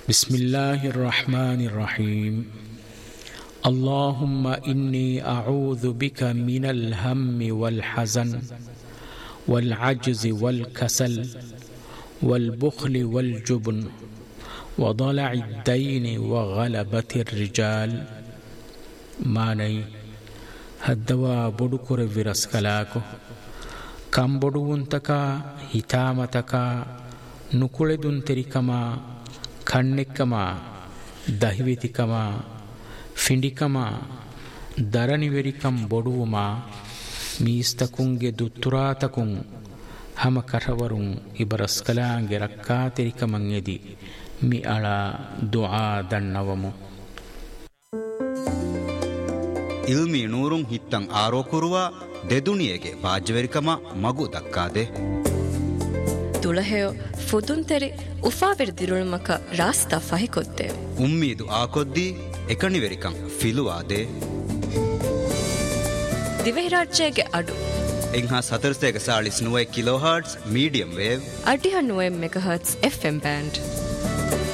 بسم الله الرحمن الرحيم اللهم إني أعوذ بك من الهم والحزن والعجز والكسل والبخل والجبن وضلع الدين وغلبة الرجال ماني هدوا بدكر ವಿರಸ್ಕಲಾಕೊ ಕಂಬೊಡುವುಂತಕ ಹಿತಾಮತಕ ನುಕುಳೆದುಂತೆರಿಕಮ ಕಣ್ಣೆಕ್ಕಮ ದಹಿವಿತಿಕಮ ಫಿಂಡಿಕಮ ದರನಿವೆರಿಕಂ ಬೊಡುವುಮ ಮೀಸ್ತಕುಂಗೆ ದುತ್ತುರಾತಕುಂ ಹಮ ಕರವರುಂ ಇಬರಸ್ಕಲಾಂಗೆ ರಕ್ಕಾತೆರಿಕಮಂ ಎದಿ ಮಿ ಅಳ ದುಆ ದಣ್ಣವಮು ಇಲ್ಮಿ ನೂರುಂ ಹಿತ್ತಂ ಆರೋಕುರುವ ದೆದುನಿಯಗೆ ಬಾಜ್ವೆರಿಕಮ ಮಗು ದಕ್ಕಾದೆ ತುಳಹೆಯೋ ಫುದುಂತೆರಿ ಉಫಾವೆರ್ದಿರುಳುಮಕ rasta ಫಹಿಕೊತ್ತೆ ಉಮ್ಮೀದು ಆಕೊದ್ದಿ ಎಕಣಿವೆರಿಕಂ ಫಿಲುವಾದೆ ದಿವೆಹಿರಾಜ್ಯಗೆ ಅಡು ಎಂಹಾ ಸತರ್ಸೆಗ ಸಾಳಿಸ್ ನುವೆ kilo hertz medium wave ಅಡಿಹ ನುವೆ megahertz FM band